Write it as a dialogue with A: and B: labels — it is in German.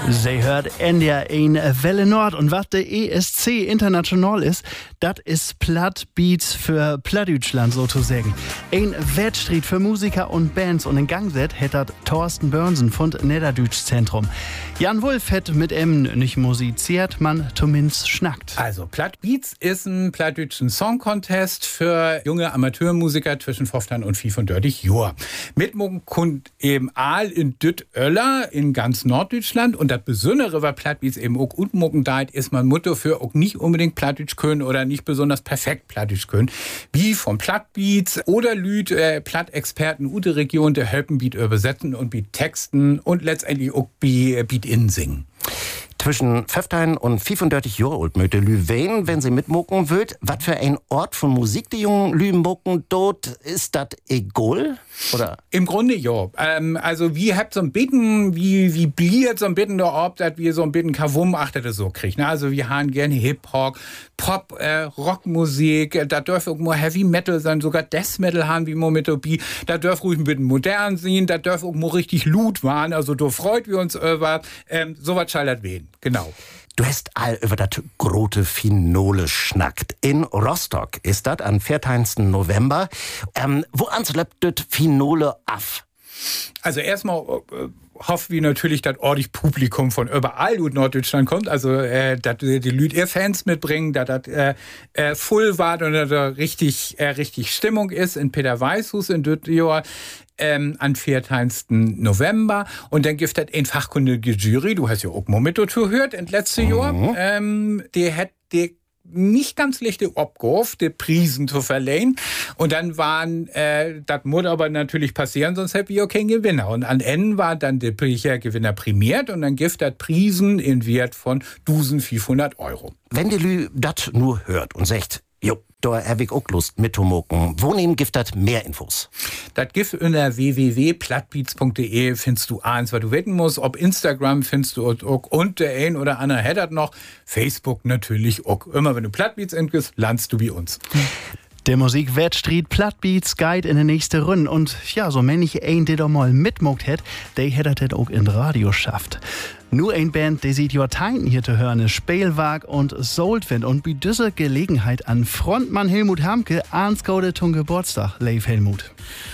A: Sie hört NDR in Welle Nord und was der ESC international ist, das ist Plattbeats für Plattdeutschland sozusagen. Ein Wettstreit für Musiker und Bands und in Gang set hätte Thorsten Börnsen von Niederdütsch Zentrum. Jan Wulff hat mit nicht musiziert, man zumindest schnackt.
B: Also Plattbeats ist ein plattdeutschen Song Contest für junge Amateurmusiker zwischen 15 und 35 Jahren. Mitmucken kommt eben all in Düt-Öller in ganz Norddeutschland und das Besondere war Plattbeats eben auch Utmucken da ist man Motto für auch nicht unbedingt Plattdeutsch können oder nicht besonders perfekt Plattdeutsch können. Wie von Plattbeats oder Lüd Plattexperten der Region der helfen Beat übersetzen und Beat texten und letztendlich auch Beat in singen.
C: Zwischen 15 und 35 Jahre alt möchte Lüwen, wenn sie mitmucken wird. Was für ein Ort von Musik die jungen Lümucken dort, ist das egal? Oder?
B: Im Grunde ja. Also wir habt so ein bisschen, wie bliert so ein bisschen der Ort, dass wir so ein bisschen Kavum achtet so kriegen. Also wir haben gerne Hip-Hop, Pop, Rockmusik, da dürfen auch mal Heavy Metal sein, sogar Death Metal haben wie Mometobi. Da dürfen ruhig ein bisschen modern sein, da dürfen auch mal richtig Loot waren. Also da freut wir uns über, sowas schallert wen. Genau.
C: Du hast all über das große Finale schnackt. In Rostock ist das am 14. November. Wo ansläppt das Finale af?
B: Also erstmal hoffen wir natürlich, dass ordentlich Publikum von überall in Norddeutschland kommt. Also, dass die Leute ihr Fans mitbringen, dass das voll war und dass da richtig Stimmung ist in Peter Weißhus in Dütjahr. Am 14. November. Und dann gibt es eine fachkundige Jury, du hast ja auch mal mit dazu gehört, in letztes Jahr. Die hat die nicht ganz leichte Aufgabe, die Prisen zu verleihen. Und dann waren, das muss aber natürlich passieren, sonst hätten wir auch keinen Gewinner. Und am Ende war dann der Gewinner prämiert und dann gibt es Prisen in Wert von 1.500 €.
C: Wenn die Lü das nur hört und sagt, jo, da hab ich auch Lust mitzumocken. Wo nehmen gibt das mehr Infos?
B: Das gibt unter www.plattbeats.de findest du eins, was du wetten musst. Ob Instagram findest du auch und der ein oder andere hat das noch. Facebook natürlich auch. Immer wenn du Plattbeats eingibst, landest du bei uns.
A: Der Musikwettstreit Plattbeats Guide in der nächste Runde. Und ja, so männlich ein, der da mal mitmuckt hat, der hätte das auch in Radio schafft. Nur ein Band, der sieht ja Teinten hier zu hören, Spielwag und Soultwind. Und bei dieser Gelegenheit an Frontmann Helmut Hamke, Arnsgaude zum Geburtstag, Leif Helmut.